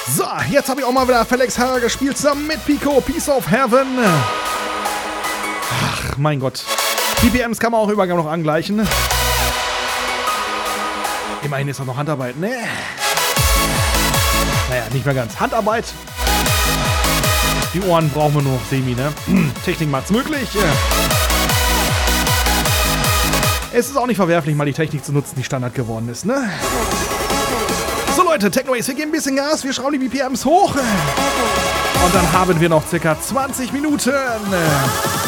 So, jetzt habe ich auch mal wieder Felix Herrer gespielt, zusammen mit Pico, Piece of Heaven. Ach, mein Gott. BPMs kann man auch übergang noch angleichen. Immerhin ist das noch Handarbeit, ne? Naja, nicht mehr ganz. Handarbeit. Die Ohren brauchen wir nur noch semi, ne? Technik macht's möglich. Es ist auch nicht verwerflich, mal die Technik zu nutzen, die Standard geworden ist, ne? So Leute, Technoace, wir geben ein bisschen Gas, wir schrauben die BPMs hoch. Und dann haben wir noch circa 20 Minuten.